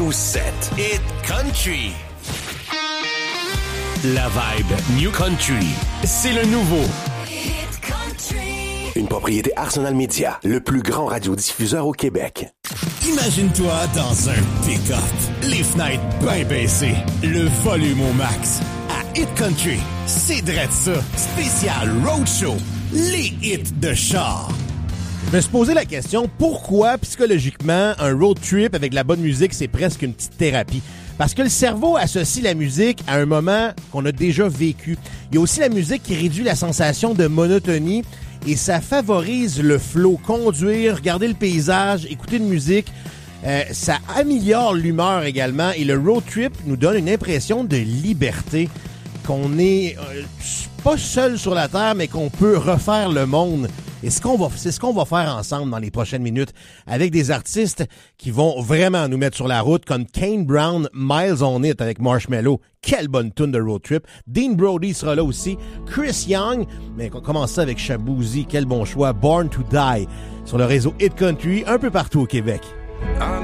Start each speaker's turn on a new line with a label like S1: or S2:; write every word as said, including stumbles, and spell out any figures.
S1: douze sept.
S2: Hit Country. La vibe New Country. C'est le nouveau.
S1: Hit Country. Une propriété Arsenal Media, le plus grand radiodiffuseur au Québec.
S3: Imagine-toi dans un pick-up, les fenêtres bien baissées, le volume au max. À Hit Country, c'est drette ça. Spécial Roadshow, les hits de char.
S4: Je me suis posé la question, pourquoi psychologiquement un road trip avec de la bonne musique, c'est presque une petite thérapie? Parce que le cerveau associe la musique à un moment qu'on a déjà vécu. Il y a aussi la musique qui réduit la sensation de monotonie et ça favorise le flow. Conduire, regarder le paysage, écouter de musique, euh, ça améliore l'humeur également et le road trip nous donne une impression de liberté, qu'on est euh, pas seul sur la terre, mais qu'on peut refaire le monde. Et ce qu'on va, c'est ce qu'on va faire ensemble dans les prochaines minutes avec des artistes qui vont vraiment nous mettre sur la route comme Kane Brown, Miles on It avec Marshmello. Quelle bonne tune de road trip. Dean Brody sera là aussi. Chris Young, mais on commence ça avec Shaboozey. Quel bon choix. Born to Die sur le réseau Hit Country un peu partout au Québec.